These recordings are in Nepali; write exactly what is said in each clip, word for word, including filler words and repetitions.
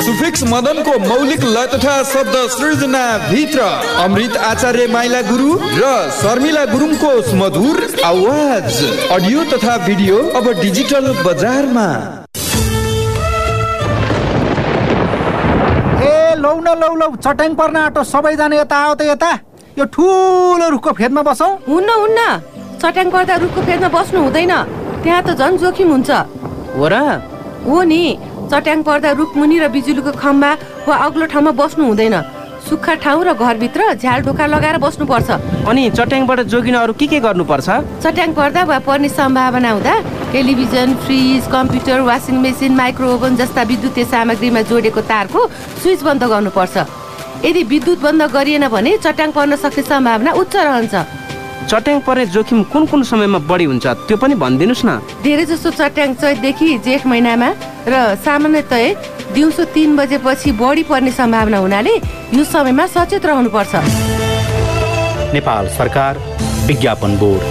सुफिक्स मदनको मौलिक लय तथा शब्द सृजना भित्र अमृत आचार्य माइला गुरु र शर्मिला गुरुङको मधुर आवाज अडियो तथा भिडियो अब डिजिटल बजारमा। ए लौ न लौ लौ चट्याङ पर्न आँटो, सबैजना यता आओ त यता। यो ठुलो रुखको फेदमा बसौँ। हुन्न हुन्न, चट्याङ पर्दा रुखको फेदमा बस्नु हुँदैन, त्यहाँ त झन् जोखिम हुन्छ। हो र? हो नि, चट्याङ पर्दा रुख मुनि र बिजुलीको खम्बा वा अग्लो ठाउँमा बस्नु हुँदैन। सुक्खा ठाउँ र घरभित्र झ्याल ढोका लगाएर बस्नुपर्छ। अनि चट्याङबाट जोगिन अरू के के गर्नुपर्छ? चट्याङ पर्दा वा पर्ने सम्भावना हुँदा television, fridge, computer, washing machine, micro oven जस्ता विद्युतीय सामग्रीमा जोडेको तारको स्विच बन्द गर्नुपर्छ। यदि विद्युत बन्द गरिएन भने चट्याङ पर्न सक्ने सम्भावना उच्च रहन्छ। चट्याङ पर्ने जोखिम कुन कुन समयमा बढी हुन्छ त्यो पनि भनिदिनुस् न। धेरै जसो चट्याङ चैतदेखि जेठ महिनामा र सामान्यतया दिउँसो तीन बजेपछि बढी पर्ने सम्भावना हुनाले यो समयमा सचेत रहनुपर्छ। नेपाल सरकार विज्ञापन बोर्ड।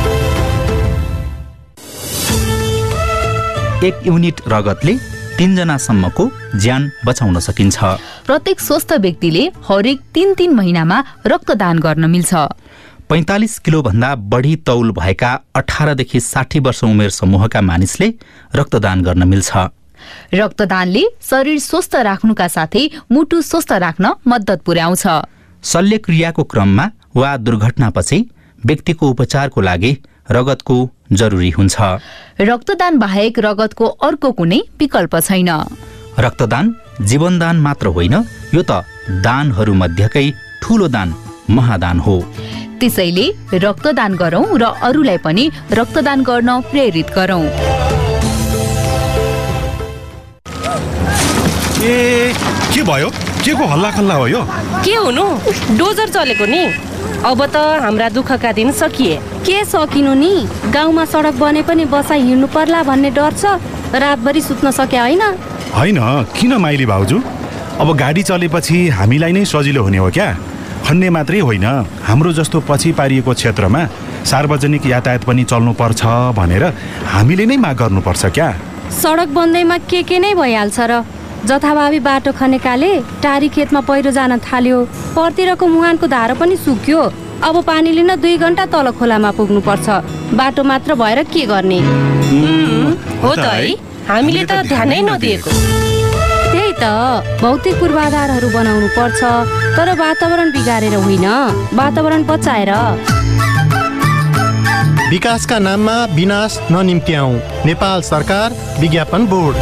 एक युनिट रगतले तीनजनासम्मको ज्यान बचाउन सकिन्छ। प्रत्येक स्वस्थ व्यक्तिले हरेक तीन तीन महिनामा रक्तदान गर्न मिल्छ। पैंतालिस किलो भन्दा बढी तौल भएका अठारदेखि साठी वर्ष उमेर समूहका मानिसले रक्तदान गर्न मिल्छ। रक्तदानले शरीर स्वस्थ राख्नुका साथै मुटु स्वस्थ राख्न मद्दत पुर्याउँछ। शल्यक्रियाको क्रममा वा दुर्घटनापछि व्यक्तिको उपचारको लागि रगतको जरुरी हुन्छ। रक्तदान बाहेक रगतको अर्को कुनै विकल्प छैन। रक्तदान जीवनदान मात्र होइन, यो त दानहरू मध्येकै ठूलो दान महादान हो। त्यसैले रक्तदान गरौं र अरूलाई पनि रक्तदान गर्न प्रेरित गरौं। ए के भयो? के को हल्ला खल्ला हो यो? के हुनु, डोजर चलेको नि। अब त हाम्रा दुःखका दिन सकिए। के सकिनु नि, गाउँमा सडक बने पनि बसाइ हिँड्नु पर्ला भन्ने डर छ। रातभरि सुत्न सक्या होइन? होइन, किन माइली भाउजू? अब गाडी चलेपछि हामीलाई नै सजिलो हुने हो क्या? खन्ने मात्रै होइन, हाम्रो जस्तो पछि पारिएको क्षेत्रमा सार्वजनिक यातायात पनि चल्नु पर्छ भनेर हामीले नै माग गर्नुपर्छ क्या? सडक बन्दैमा के के नै भइहाल्छ र। जथाभावी बाटो खनेकाले टारी खेतमा पहिरो जान थाल्यो, परतिरको मुहानको धारो पनि सुक्यो। अब पानी लिन दुई घण्टा तल खोलामा पुग्नु पर्छ। बाटो मात्र भएर के गर्ने? हो त है, हामीले त ध्यानै नदिएको। त्यही त, भौतिक पूर्वाधारहरू बनाउनु पर्छ, तर वातावरण बिगारेर होइन, वातावरण बचाएर। विकासका नाममा विनाश ननिम्त्याऊ। नेपाल सरकार विज्ञापन बोर्ड।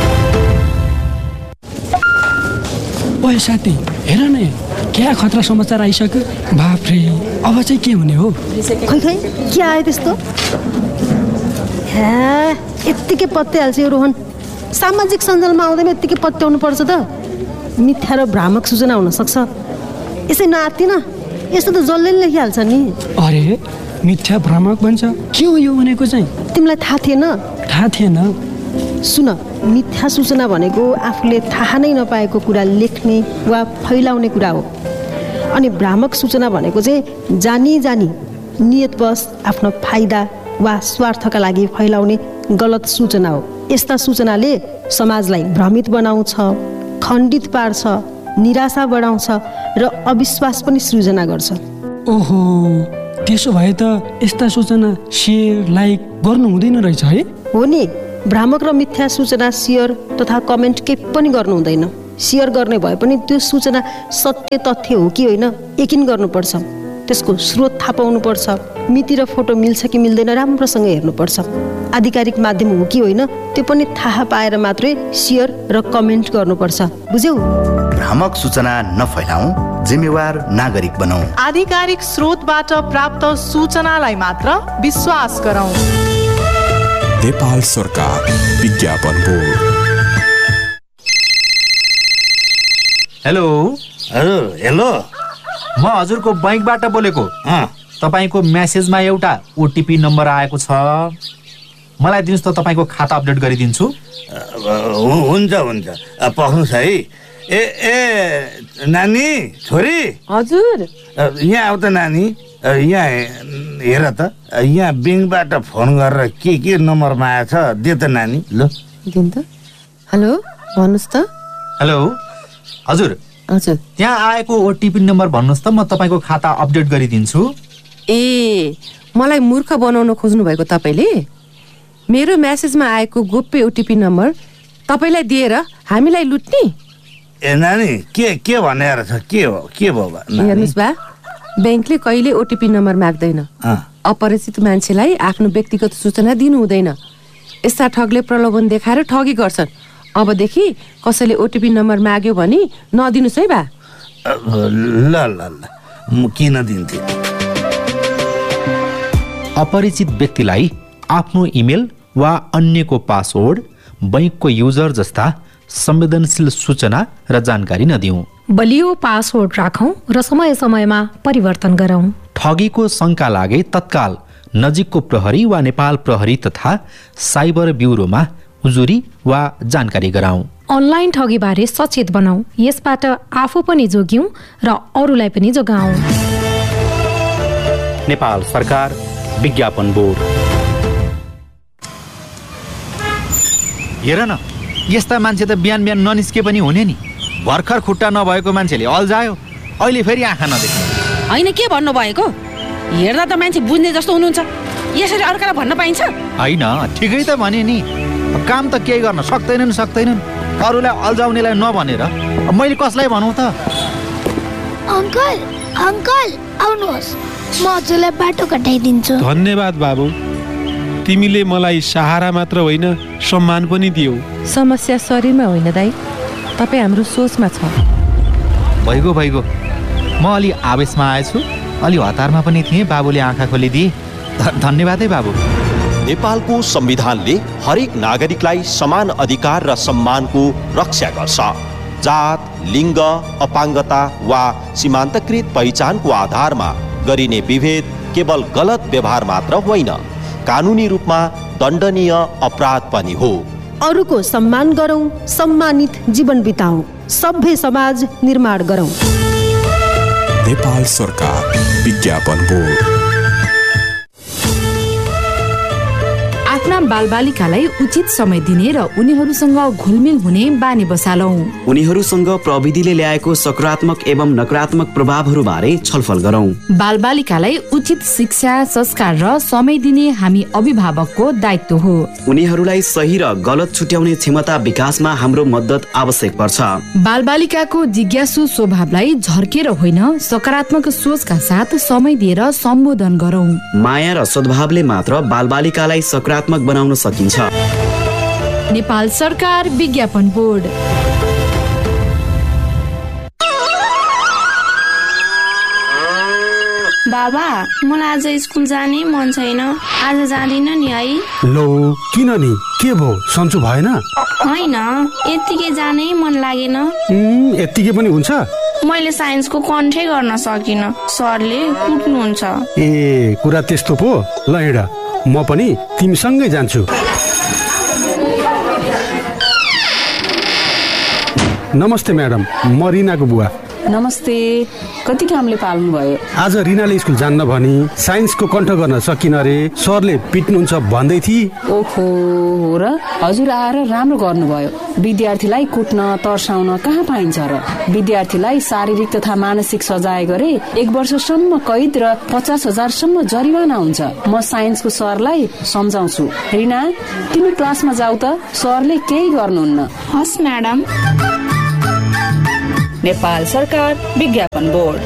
ओए साथी, हेर न, क्या खतरा समाचार आइसक्यो। बाफ्रे, अब चाहिँ के हुने हो? खै खै के आयो त्यस्तो? हे, यत्तिकै पत्याइहाल्छ यो रोहन। सामाजिक सञ्जालमा आउँदैमा यत्तिकै पत्याउनु पर्छ त। मिथ्या र भ्रामक सूचना हुन सक्छ। यसै नआत्तिन, यस्तो त जसले लेखिहाल्छ नि। अरे मिथ्या भ्रामक भन्छ, के हो यो भनेको चाहिँ? तिमीलाई थाहा थिएन? थाहा थिएन। सुन, मिथ्या सूचना भनेको आफूले थाहा नै नपाएको कुरा लेख्ने वा फैलाउने कुरा हो। अनि भ्रामक सूचना भनेको चाहिँ जानी जानी नियतवश आफ्नो फाइदा वा स्वार्थका लागि फैलाउने गलत सूचना हो। यस्ता सूचनाले समाजलाई भ्रमित बनाउँछ, खण्डित पार्छ, निराशा बढाउँछ र अविश्वास पनि सृजना गर्छ। ओहो, त्यसो भए त यस्ता सूचना शेयर लाइक गर्नु हुँदैन रहेछ है? हो नि, भ्रामक र मिथ्या सूचना सेयर तथा कमेन्ट केही पनि गर्नु हुँदैन। सेयर गर्ने भए पनि त्यो सूचना सत्य तथ्य हो कि होइन यकिन गर्नुपर्छ। त्यसको स्रोत थाहा पाउनुपर्छ। मिति र फोटो मिल्छ कि मिल्दैन राम्रोसँग हेर्नुपर्छ। आधिकारिक माध्यम हो कि होइन त्यो पनि थाहा पाएर मात्रै सेयर र कमेन्ट गर्नुपर्छ। बुझ्यौ? भ्रामक सूचना नफैलाऊ, जिम्मेवार नागरिक बनाऊ। आधिकारिक स्रोतबाट प्राप्त सूचनालाई मात्र विश्वास गरौँ। नेपाल सरकार विज्ञापन बोर्ड। हेलो हजुर। हेलो, म हजुरको बैंकबाट बोलेको। तपाईँको मेसेजमा एउटा ओटिपी नम्बर आएको छ, मलाई दिनुहोस् त, तपाईँको खाता अपडेट गरिदिन्छु। हुन्छ हुन्छ, पख्नुहोस् है। ए ए नानी, छोरी। हजुर। यहाँ आऊ त नानी, यहाँ हेर त, यहाँ ब्याङ्कबाट फोन गरेर के के नम्बरमा आएछ, दे त नानी। ल दिन त। हेलो, भन्नुहोस् त। हेलो हजुर हजुर त्यहाँ आएको ओटिपी नम्बर भन्नुहोस् त, म तपाईँको खाता अपडेट गरिदिन्छु। ए मलाई मूर्ख बनाउन खोज्नु भएको तपाईँले? मेरो म्यासेजमा आएको गोप्य ओटिपी नम्बर तपाईँलाई दिएर हामीलाई लुट्ने? ए नानी के के भनेर छ? के हो के भयो? हेर्नुहोस् बा, ब्याङ्कले कहिले ओटिपी नम्बर माग्दैन। अपरिचित मान्छेलाई आफ्नो व्यक्तिगत सूचना दिनु हुँदैन। यस्ता ठगले प्रलोभन देखाएर ठगी गर्छन्। अबदेखि कसैले ओटिपी नम्बर माग्यो भने नदिनुहोस् है बा। ल ल ल म किन दिन्थे? अपरिचित व्यक्तिलाई आफ्नो इमेल वा अन्यको पासवर्ड, बैंकको युजर जस्ता संवेदनशील सूचना र जानकारी नदिउँ। बलियो पासवर्ड राखौं र समय समयमा परिवर्तन गरौं। ठगीको शंका लागे तत्काल नजिकको प्रहरी वा नेपाल प्रहरी तथा साइबर ब्युरोमा उजुरी वा जानकारी गराउँ। अनलाइन ठगीबारे सचेत बनाऊ। यसबाट आफू पनि जोग्यौं र अरूलाई पनि जोगाऊ। नेपाल सरकार विज्ञापन बोर्ड। हेर न, यस्ता मान्छे त बिहान बिहान ननिस्के पनि हुने नि। भर्खर खुट्टा नभएको मान्छेले अल्झायो, अहिले फेरि आँखा नदेख्ने। होइन के भन्नु भएको? हेर्दा त मान्छे बुझ्ने जस्तो हुनुहुन्छ, यसरी अर्कालाई भन्न पाइन्छ? होइन, ठिकै त भने नि। काम त केही गर्न सक्दैनन् सक्दैनन् अरूलाई अल्झाउनेलाई नभनेर मैले कसलाई भनौँ त? अङ्कल अङ्कल आउनुहोस्, म हजुरलाई बाटो कटाइदिन्छु। धन्यवाद बाबु, तिमीले मलाई सहारा मात्र होइन सम्मान पनि दियौ। समस्या शरीरमा होइन दाइ, तपाईँ हाम्रो सोचमा छ। भइगयो भइगयो, म अलि आवेशमा आएछु, अलि हतारमा पनि थिएँ। बाबुले आँखा खोलिदिए, धन्यवाद है बाबु। नेपालको संविधानले हरेक नागरिकलाई समान अधिकार र सम्मानको रक्षा गर्छ। जात, लिङ्ग, अपाङ्गता वा सीमान्तकृत पहिचानको आधारमा गरिने विभेद केवल गलत व्यवहार मात्र होइन, कानुनी रूपमा दण्डनीय अपराध पनि हो। अरूको सम्मान गरौं, सम्मानित जीवन बिताऊ, सभ्य समाज निर्माण गरौं। नेपाल सरकार विज्ञापन बोर्ड। आफ्ना बालबालिकालाई उचित समय दिने र उनीहरूसँग घुलमिल हुने बानी बसालौं। उनीहरूसँग प्रविधिले ल्याएको सकारात्मक एवं नकारात्मक प्रभावहरू बारे छलफल गरौं। बालबालिकालाई उचित शिक्षा, संस्कार र समय दिने हामी अभिभावकको दायित्व हो। उनीहरूलाई सही र गलत छुट्याउने क्षमता विकासमा हाम्रो मद्दत आवश्यक पर्छ। बालबालिकाको जिज्ञासु स्वभावलाई झर्केर होइन, सकारात्मक सोचका साथ समय दिएर सम्बोधन गरौं। माया र सद्भावले मात्र बालबालिकालाई सकारात्मक बनाउन सकिन्छ। नेपाल सरकार विज्ञापन बोर्ड। बाबा, मलाई आज स्कुल जाने मन छैन, आज जाँदिन नि है। लो, किन नि? के भो, सन्चो भएन? होइन, यत्तिकै जानै मन लागेन। यत्तिकै पनि हुन्छ? मैले साइन्सको कन्ठै गर्न सकिन, सरले कुट्नुहुन्छ। ए, कुरा त्यस्तो पो। ल हिँड, म पनि तिमीसँगै जान्छु। नमस्ते म्याडम, म रिनाको बुवा। नमस्ते, कति कामले पाल्नु भयो? आज रिनाले स्कुल जान्न भनी साइन्सको कण्ठ गर्न सकिन रे, सरले पिट्नुहुन्छ भन्दै थिए। ओहो, हो र? हजुर आएर राम्रो गर्नुभयो। विद्यार्थीलाई कुट्न तर्साउन कहाँ पाइन्छ र? विद्यार्थीलाई शारीरिक तथा मानसिक सजाय गरे एक वर्षसम्म कैद र पचास हजारसम्म जरिवाना हुन्छ। म साइन्सको सरलाई सम्झाउँछु। रिना, तिमी क्लासमा जाऊ त, सरले केही गर्नुहुन्न। हस् म्याडम। नेपाल सरकार विज्ञापन बोर्ड।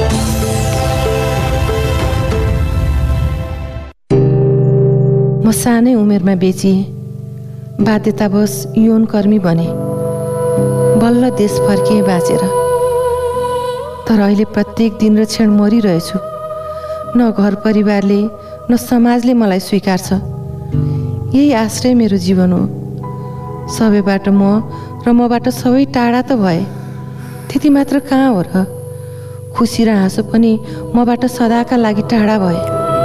म सानै उमेरमा बेचिए, बाध्यतावश यौन कर्मी बने, बल्ल देश फर्किए बाँचेर। तर अहिले प्रत्येक दिन र क्षण मरिरहेछु। न घर परिवारले न समाजले मलाई स्वीकार्छ। यही आश्रय मेरो जीवन हो। सबैबाट म र मबाट सबै टाढा त भए, त्यति मात्र कहाँ हो र? खुसी र हाँसो पनि मबाट सदाका लागि टाढा भए।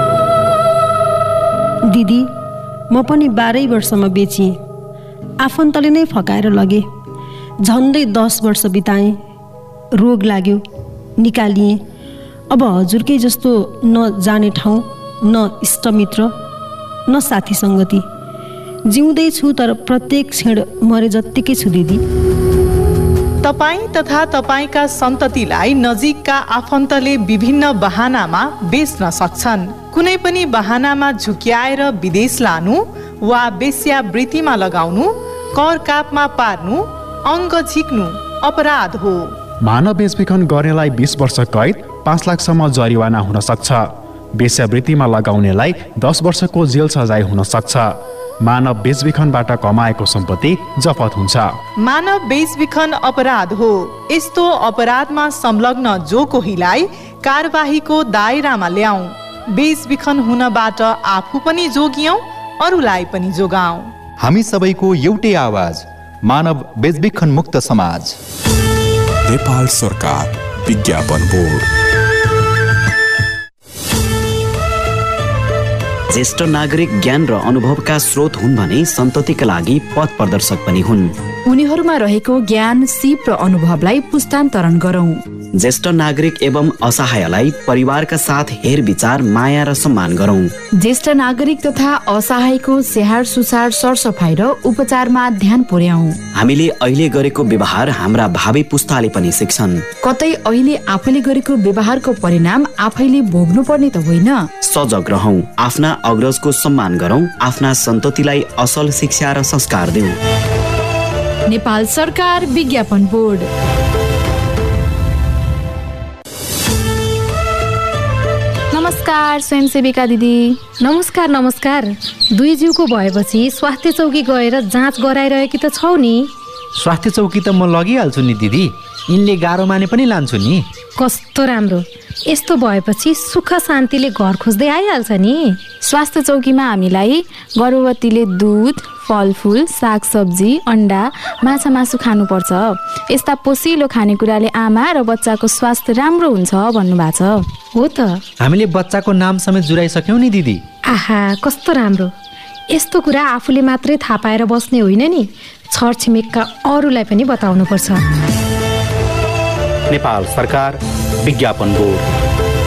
दिदी, म पनि बाह्रै वर्षमा बेचिएँ। आफन्तले नै फकाएर लगे। झन्डै दस वर्ष बिताएँ। रोग लाग्यो, निकालिएँ। अब हजुरकै जस्तो न जाने ठाउँ, न इष्टमित्र, न साथी सङ्गति। जिउँदै छु, तर प्रत्येक क्षण मरे जत्तिकै छु दिदी। तपाईँ तथा तपाईँका सन्ततिलाई नजिकका आफन्तले विभिन्न बहानामा बेच्न सक्छन्। कुनै पनि बहानामा झुक्याएर विदेश लानु वा वेश्यावृत्तिमा लगाउनु, कर कापमा पार्नु, अङ्ग झिक्नु अपराध हो। मानव बेचबिखन गर्नेलाई बीस वर्ष कैद, पाँच लाखसम्म जरिवाना हुन सक्छ। वेश्यावृत्तिमा लगाउनेलाई दस वर्षको जेल सजाय हुन सक्छ। मानव बेचबिखनबाट कमाएको सम्पत्ति जफत हुन्छ। मानव बेचबिखन अपराध हो। यस्तो अपराधमा संलग्न जो कोहीलाई कारबाहीको दायरामा ल्याऊ। बेचबिखन हुनबाट आफू पनि जोगियौं, अरूलाई पनि जोगाऊ। हामी सबैको एउटै आवाज, मानव बेचबिखन मुक्त समाज। नेपाल सरकार विज्ञापन बोर्ड। ज्येष्ठ नागरिक ज्ञान र अनुभवका स्रोत हुन् भने सन्ततिका लागि पथ प्रदर्शक पनि हुन्। उनीहरूमा रहेको ज्ञान, सिप र अनुभवलाई पुस्तान्तरण गरौं। ज्येष्ठ नागरिक एवं असहायलाई परिवारका साथ हेर विचार, माया र सम्मान गरौं। ज्येष्ठ नागरिक तथा असहायको स्याहार सुसार, सरसफाई र उपचारमा ध्यान पुर्याऊ। हामीले अहिले गरेको व्यवहार हाम्रा भावी पुस्ताले पनि सिक्छन्। कतै अहिले आफैले गरेको व्यवहारको परिणाम आफैले भोग्नु पर्ने त होइन। सजग रहौं, आफ्ना अग्रजको सम्मान गरौं, आफ्ना सन्ततिलाई असल शिक्षा र संस्कार देऊ। नेपाल सरकार विज्ञापन बोर्ड। नमस्कार स्वयंसेविका दिदी। नमस्कार नमस्कार। दुई जिउको भएपछि स्वास्थ्य चौकी गएर जाँच गराइरहेकी त छौ नि। स्वास्थ्य चौकी त म लगिहाल्छु नि दिदी, यिनले गाह्रो माने पनि लान्छु नि। कस्तो राम्रो, यस्तो भएपछि सुख शान्तिले घर खोज्दै आइहाल्छ नि। स्वास्थ्य चौकीमा हामीलाई गर्भवतीले दुध, फलफुल, सागसब्जी, अन्डा, माछा मासु खानुपर्छ। यस्ता पोसिलो खानेकुराले आमा र बच्चाको स्वास्थ्य राम्रो हुन्छ भन्नुभएको छ। हो त, हामीले बच्चाको नाम समेत जुराइसक्यौँ नि दिदी। आहा कस्तो राम्रो। यस्तो कुरा आफूले मात्रै थाहा पाएर बस्ने होइन नि, छरछिमेकका अरूलाई पनि बताउनुपर्छ। नेपाल सरकार विज्ञापन बोर्ड।